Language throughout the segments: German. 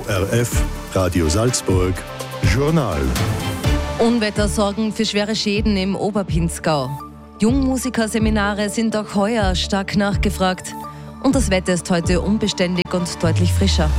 ORF, Radio Salzburg, Journal. Unwetter sorgen für schwere Schäden im Oberpinzgau. Jungmusikerseminare sind auch heuer stark nachgefragt. Und das Wetter ist heute unbeständig und deutlich frischer.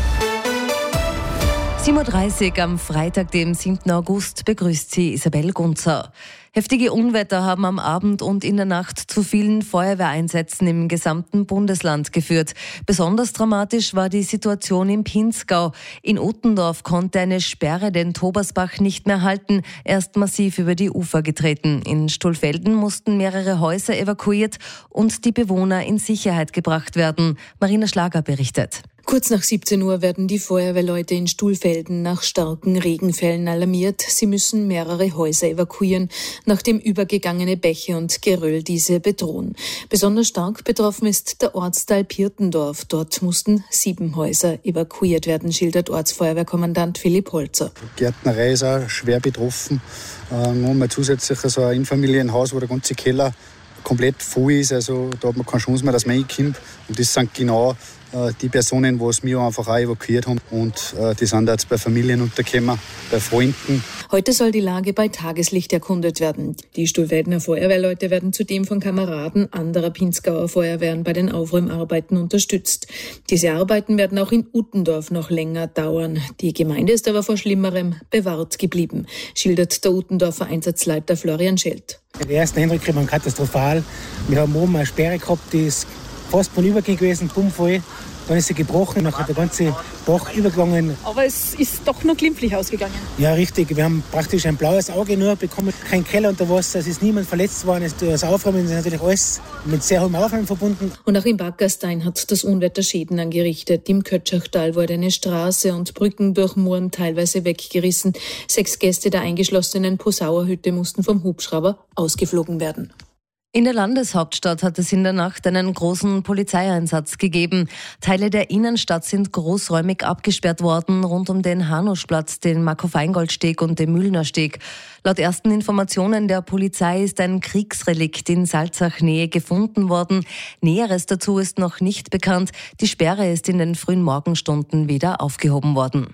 7.30 Uhr am Freitag, dem 7. August, begrüßt sie Isabel Gunzer. Heftige Unwetter haben am Abend und in der Nacht zu vielen Feuerwehreinsätzen im gesamten Bundesland geführt. Besonders dramatisch war die Situation im Pinzgau. In Uttendorf konnte eine Sperre den Tobersbach nicht mehr halten, er ist massiv über die Ufer getreten. In Stulfelden mussten mehrere Häuser evakuiert und die Bewohner in Sicherheit gebracht werden. Marina Schlager berichtet. Kurz nach 17 Uhr werden die Feuerwehrleute in Stulfelden nach starken Regenfällen alarmiert. Sie müssen mehrere Häuser evakuieren, nachdem übergegangene Bäche und Geröll diese bedrohen. Besonders stark betroffen ist der Ortsteil Pirtendorf. Dort mussten 7 Häuser evakuiert werden, schildert Ortsfeuerwehrkommandant Philipp Holzer. Die Gärtnerei ist auch schwer betroffen. Nur mal zusätzlich so ein Einfamilienhaus, wo der ganze Keller komplett voll ist. Also da hat man keine Chance mehr, dass man reinkommt. Und das sind genau die Personen, die es mir einfach auch evakuiert haben. Und die sind jetzt bei Familien untergekommen, bei Freunden. Heute soll die Lage bei Tageslicht erkundet werden. Die Stulfeldener Feuerwehrleute werden zudem von Kameraden anderer Pinzgauer Feuerwehren bei den Aufräumarbeiten unterstützt. Diese Arbeiten werden auch in Uttendorf noch länger dauern. Die Gemeinde ist aber vor Schlimmerem bewahrt geblieben, schildert der Uttendorfer Einsatzleiter Florian Schelt. Die ersten Eindrücke waren katastrophal. Wir haben oben eine Sperre gehabt, die ist fast von Übergang gewesen, bummvoll. Dann ist sie gebrochen, dann hat der ganze Bach übergegangen. Aber es ist doch nur glimpflich ausgegangen. Ja, richtig. Wir haben praktisch ein blaues Auge nur bekommen, kein Keller unter Wasser, es ist niemand verletzt worden. Das Aufräumen ist natürlich alles mit sehr hohem Aufwand verbunden. Und auch in Backerstein hat das Unwetter Schäden angerichtet. Im Kötschachtal wurde eine Straße und Brücken durch Mooren teilweise weggerissen. 6 Gäste der eingeschlossenen Posauer-Hütte mussten vom Hubschrauber ausgeflogen werden. In der Landeshauptstadt hat es in der Nacht einen großen Polizeieinsatz gegeben. Teile der Innenstadt sind großräumig abgesperrt worden, rund um den Hanuschplatz, den Markov-Eingold-Steg und den Mühlner-Steg. Laut ersten Informationen der Polizei ist ein Kriegsrelikt in Salzach-Nähe gefunden worden. Näheres dazu ist noch nicht bekannt. Die Sperre ist in den frühen Morgenstunden wieder aufgehoben worden.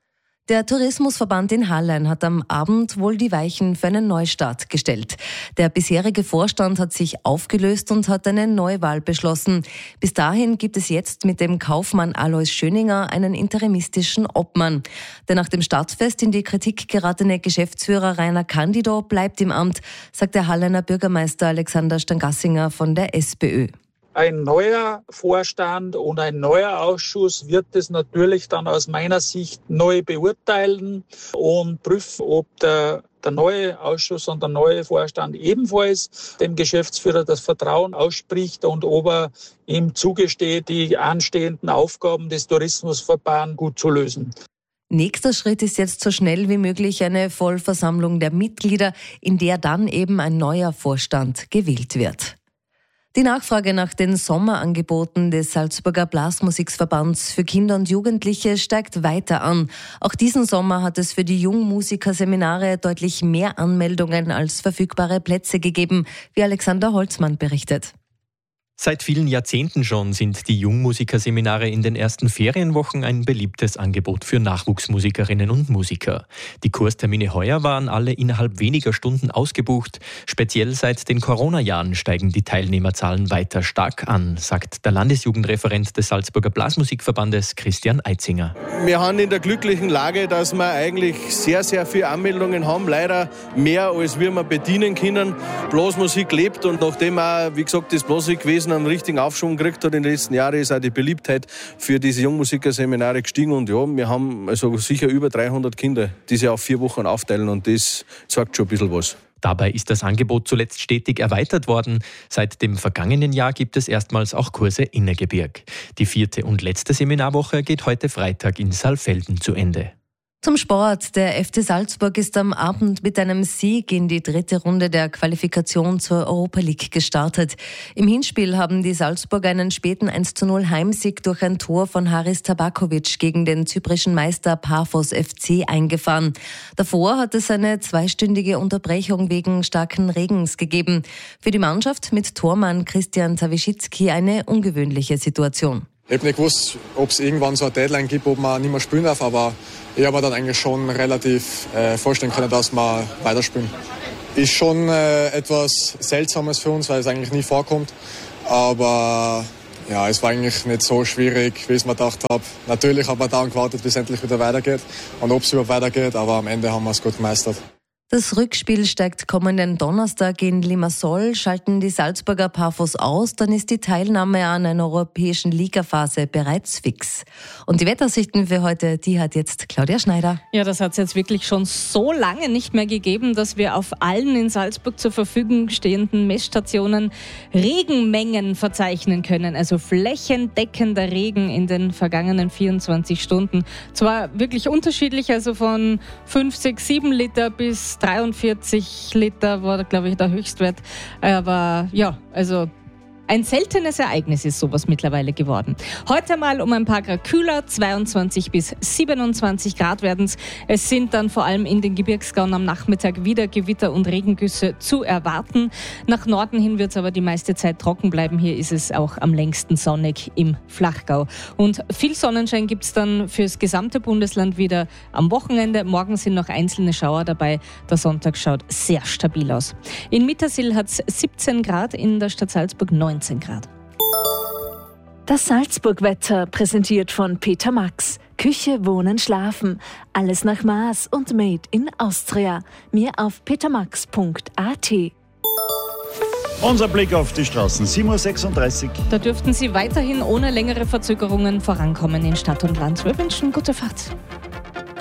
Der Tourismusverband in Hallein hat am Abend wohl die Weichen für einen Neustart gestellt. Der bisherige Vorstand hat sich aufgelöst und hat eine Neuwahl beschlossen. Bis dahin gibt es jetzt mit dem Kaufmann Alois Schöninger einen interimistischen Obmann. Der nach dem Stadtfest in die Kritik geratene Geschäftsführer Rainer Candido bleibt im Amt, sagt der Halleiner Bürgermeister Alexander Stangassinger von der SPÖ. Ein neuer Vorstand und ein neuer Ausschuss wird es natürlich dann aus meiner Sicht neu beurteilen und prüfen, ob der neue Ausschuss und der neue Vorstand ebenfalls dem Geschäftsführer das Vertrauen ausspricht und ob er ihm zugesteht, die anstehenden Aufgaben des Tourismusverbands gut zu lösen. Nächster Schritt ist jetzt so schnell wie möglich eine Vollversammlung der Mitglieder, in der dann eben ein neuer Vorstand gewählt wird. Die Nachfrage nach den Sommerangeboten des Salzburger Blasmusikverbands für Kinder und Jugendliche steigt weiter an. Auch diesen Sommer hat es für die Jungmusikerseminare deutlich mehr Anmeldungen als verfügbare Plätze gegeben, wie Alexander Holzmann berichtet. Seit vielen Jahrzehnten schon sind die Jungmusikerseminare in den ersten Ferienwochen ein beliebtes Angebot für Nachwuchsmusikerinnen und Musiker. Die Kurstermine heuer waren alle innerhalb weniger Stunden ausgebucht. Speziell seit den Corona-Jahren steigen die Teilnehmerzahlen weiter stark an, sagt der Landesjugendreferent des Salzburger Blasmusikverbandes Christian Eitzinger. Wir haben in der glücklichen Lage, dass wir eigentlich sehr, sehr viele Anmeldungen haben. Leider mehr, als wir bedienen können. Blasmusik lebt und nachdem auch, wie gesagt, das Blasmusikwesen einen richtigen Aufschwung gekriegt hat in den letzten Jahren, ist auch die Beliebtheit für diese Jungmusikerseminare gestiegen. Und ja, wir haben also sicher über 300 Kinder, die sich auf 4 Wochen aufteilen und das sagt schon ein bisschen was. Dabei ist das Angebot zuletzt stetig erweitert worden. Seit dem vergangenen Jahr gibt es erstmals auch Kurse Innergebirg. Die 4. und letzte Seminarwoche geht heute Freitag in Saalfelden zu Ende. Zum Sport. Der FC Salzburg ist am Abend mit einem Sieg in die 3. Runde der Qualifikation zur Europa League gestartet. Im Hinspiel haben die Salzburger einen späten 1:0 Heimsieg durch ein Tor von Haris Tabakovic gegen den zyprischen Meister Paphos FC eingefahren. Davor hat es eine 2-stündige Unterbrechung wegen starken Regens gegeben. Für die Mannschaft mit Tormann Christian Tawischitzki eine ungewöhnliche Situation. Ich habe nicht gewusst, ob es irgendwann so eine Deadline gibt, ob man nicht mehr spielen darf, aber ich habe mir dann eigentlich schon relativ vorstellen können, dass wir weiterspielen. Ist schon etwas Seltsames für uns, weil es eigentlich nie vorkommt, aber ja, es war eigentlich nicht so schwierig, wie ich es mir gedacht habe. Natürlich hat man da gewartet, bis es endlich wieder weitergeht und ob es überhaupt weitergeht, aber am Ende haben wir es gut gemeistert. Das Rückspiel steigt kommenden Donnerstag in Limassol. Schalten die Salzburger Pafos aus, dann ist die Teilnahme an einer europäischen Ligaphase bereits fix. Und die Wetteraussichten für heute, die hat jetzt Claudia Schneider. Ja, das hat es jetzt wirklich schon so lange nicht mehr gegeben, dass wir auf allen in Salzburg zur Verfügung stehenden Messstationen Regenmengen verzeichnen können. Also flächendeckender Regen in den vergangenen 24 Stunden. Zwar wirklich unterschiedlich, also von 50, 7 Liter bis 43 Liter war, glaube ich, der Höchstwert. Aber ja, also ein seltenes Ereignis ist sowas mittlerweile geworden. Heute mal um ein paar Grad kühler, 22 bis 27 Grad werden es. Es sind dann vor allem in den Gebirgsgauen am Nachmittag wieder Gewitter und Regengüsse zu erwarten. Nach Norden hin wird es aber die meiste Zeit trocken bleiben. Hier ist es auch am längsten sonnig im Flachgau. Und viel Sonnenschein gibt es dann fürs gesamte Bundesland wieder am Wochenende. Morgen sind noch einzelne Schauer dabei. Der Sonntag schaut sehr stabil aus. In Mittersill hat es 17 Grad, in der Stadt Salzburg 19 Grad. Das Salzburg-Wetter präsentiert von Peter Max. Küche, Wohnen, Schlafen. Alles nach Maß und made in Austria. Mehr auf petermax.at. Unser Blick auf die Straßen, 7.36 Uhr. Da dürften Sie weiterhin ohne längere Verzögerungen vorankommen in Stadt und Land. Wir wünschen gute Fahrt.